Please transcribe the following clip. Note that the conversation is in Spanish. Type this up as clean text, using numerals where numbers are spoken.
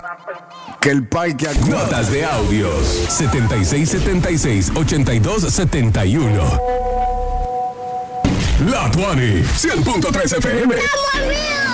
Que el parque acuático. Notas de audios 7676-8271. La Tuani 100.3 FM.